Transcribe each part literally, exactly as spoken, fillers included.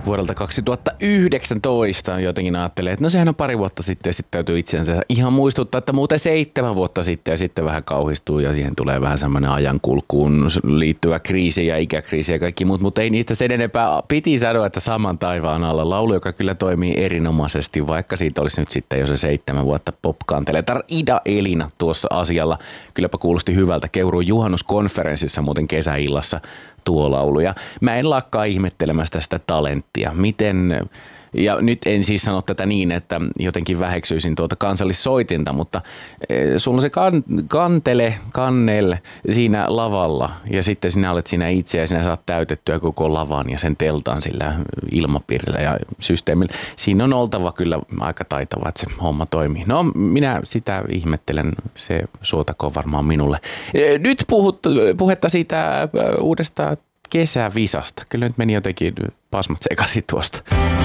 vuodelta kaksituhattayhdeksäntoista. Jotenkin ajattelee, että no sehän on pari vuotta sitten ja sitten täytyy itsensä ihan muistuttaa, että muuten seitsemän vuotta sitten ja sitten vähän kauhistuu ja siihen tulee vähän semmoinen ajankulkuun liittyvä kriisi ja ikäkriisi ja kaikki muut, mutta ei niistä sen enempää. Piti sanoa, että saman taivaan alla laulu, joka kyllä toimii erinomaisesti, vaikka siitä olisi nyt sitten jo se seitsemän vuotta popkanteletar Ida Elina tuossa asialla. Kylläpä kuulosti hyvältä Keuruun juhannuskonferenssissa muuten kesäillassa tuo laulu. Ja mä en lakkaa ihmettelemästä sitä talenttia. Miten, ja nyt en siis sano tätä niin, että jotenkin väheksyisin tuota kansallissoitinta, mutta e, sulla on se kan, kantele, kannel siinä lavalla ja sitten sinä olet siinä itse ja sinä saat täytettyä koko lavan ja sen teltan sillä ilmapiirillä ja systeemillä. Siinä on oltava kyllä aika taitava, että se homma toimii. No minä sitä ihmettelen, se suotakoon varmaan minulle. E, nyt puhut, puhetta siitä uudesta kesävisasta. Kyllä nyt meni jotenkin pasmat sekaisin tuosta.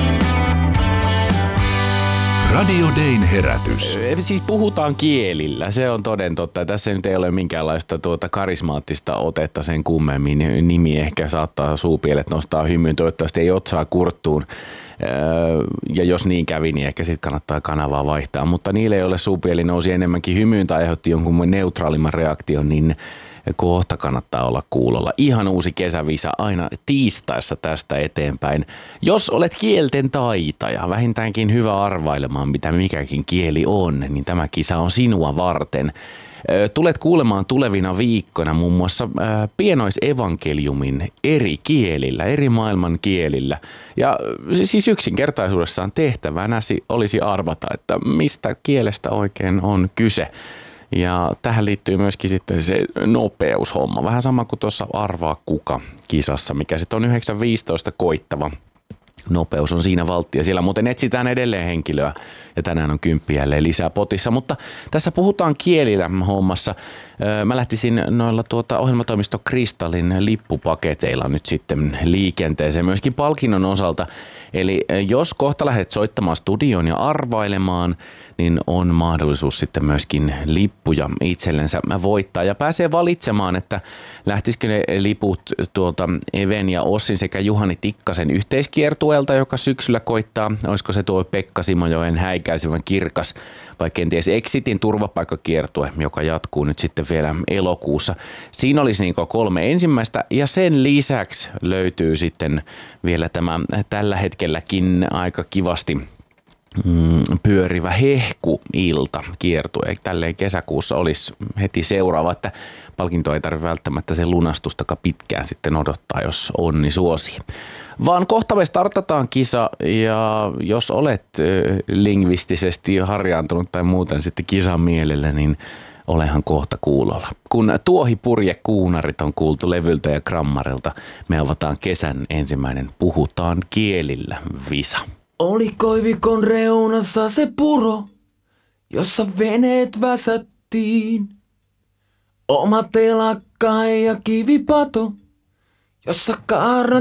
Radio Dayn herätys. Siis puhutaan kielillä, se on toden totta. Tässä nyt ei ole minkäänlaista tuota karismaattista otetta sen kummemmin. Nimi ehkä saattaa suupielet nostaa hymyyn, toivottavasti ei otsaa kurttuun. Ja jos niin kävi, niin ehkä sitten kannattaa kanavaa vaihtaa. Mutta niille, joille suupieli nousi enemmänkin hymyyn tai aiheutti jonkun neutraalimman reaktion, niin kohta kannattaa olla kuulolla. Ihan uusi kesävisa aina tiistaissa tästä eteenpäin. Jos olet kielten taitaja, vähintäänkin hyvä arvailemaan, mitä mikäkin kieli on, niin tämä kisa on sinua varten. Tulet kuulemaan tulevina viikkoina muun muassa pienoisevankeliumin eri kielillä, eri maailman kielillä. Ja siis yksinkertaisuudessaan tehtävänäsi olisi arvata, että mistä kielestä oikein on kyse. Ja tähän liittyy myöskin sitten se nopeushomma. Vähän sama kuin tuossa Arvaa kuka -kisassa, mikä sitten on yhdeksän viisitoista koittava. Nopeus on siinä valttia. Siellä muuten etsitään edelleen henkilöä ja tänään on kymppi jälleen lisää potissa. Mutta tässä puhutaan kielillä hommassa. Mä lähtisin noilla tuota ohjelmatoimisto Kristallin lippupaketeilla nyt sitten liikenteeseen myöskin palkinnon osalta. Eli jos kohta lähdet soittamaan studioon ja arvailemaan, niin on mahdollisuus sitten myöskin lippuja itsellensä voittaa. Ja pääsee valitsemaan, että lähtisikö ne liput tuolta Even ja Ossin sekä Juhani Tikkasen yhteiskiertueelta, joka syksyllä koittaa. Olisiko se tuo Pekka Simojoen häikäisevän kirkas vai kenties Exitin turvapaikkakiertue, joka jatkuu nyt sitten vielä elokuussa. Siinä olisi niin kolme ensimmäistä ja sen lisäksi löytyy sitten vielä tämä tällä hetkelläkin aika kivasti mm, pyörivä hehkuilta kiertue. Tälleen kesäkuussa olisi heti seuraava, että palkinto ei tarvitse välttämättä sen lunastustakaan pitkään sitten odottaa, jos onni suosii. Vaan kohta me startataan kisa ja jos olet lingvistisesti harjaantunut tai muuten sitten kisan mielellä, niin olehan kohta kuulolla. Kun Tuohipurje kuunarit on kuultu levyltä ja grammarilta, me avataan kesän ensimmäinen Puhutaan kielillä -visa. Oli koivikon reunassa se puro, jossa veneet väsättiin. Oma telakka ja kivipato, jossa kaarnat